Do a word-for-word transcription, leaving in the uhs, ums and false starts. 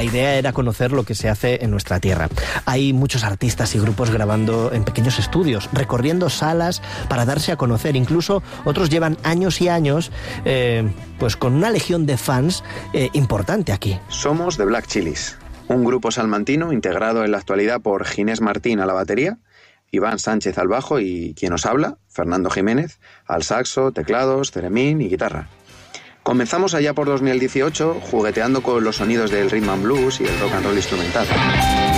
idea era conocer lo que se hace en nuestra tierra. Hay muchos artistas y grupos grabando en pequeños estudios, recorriendo salas para darse a conocer. Incluso otros llevan años y años eh, pues con una legión de fans eh, importante aquí. Somos The Black Chilies, un grupo salmantino integrado en la actualidad por Ginés Martín a la batería, Iván Sánchez al bajo y quien os habla, Fernando Jiménez, al saxo, teclados, ceremín y guitarra. Comenzamos allá por dos mil dieciocho jugueteando con los sonidos del rhythm and blues y el rock and roll instrumental.